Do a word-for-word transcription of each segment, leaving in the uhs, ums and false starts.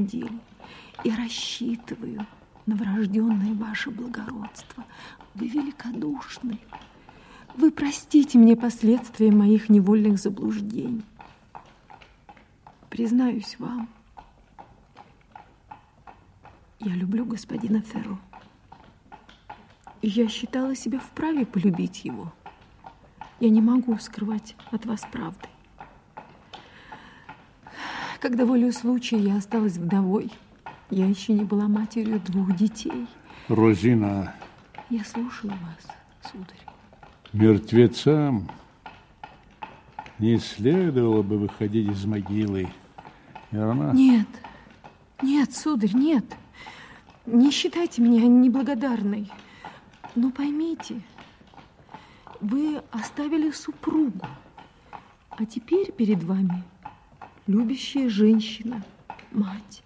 самом деле. Я рассчитываю на врожденное ваше благородство. Вы великодушны. Вы простите мне последствия моих невольных заблуждений. Признаюсь вам, я люблю господина Ферро. И я считала себя вправе полюбить его. Я не могу скрывать от вас правды. Когда волею случая я осталась вдовой, я еще не была матерью двух детей. Розина. Я слушаю вас, сударь. Мертвецам не следовало бы выходить из могилы, верно? Нет, нет, сударь, нет. Не считайте меня неблагодарной. Но поймите, вы оставили супругу, а теперь перед вами любящая женщина, мать.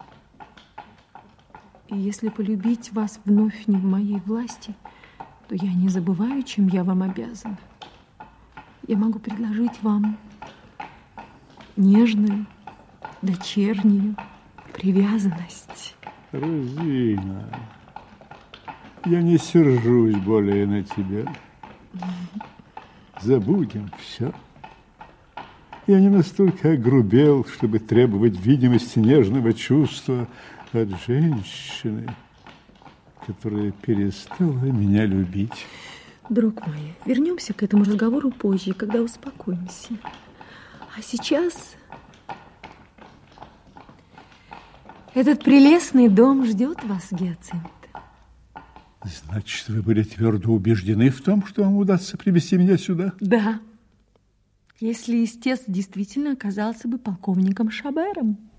И если полюбить вас вновь не в моей власти, то я не забываю, чем я вам обязана. Я могу предложить вам нежную, дочернюю привязанность. Розина, я не сержусь более на тебя. Забудем все. Я не настолько огрубел, чтобы требовать видимости нежного чувства от женщины, которая перестала меня любить. Друг мой, вернемся к этому разговору позже, когда успокоимся. А сейчас этот прелестный дом ждет вас, Гиацинт. Значит, вы были твердо убеждены в том, что вам удастся привести меня сюда? Да. Если истец действительно оказался бы полковником Шабером.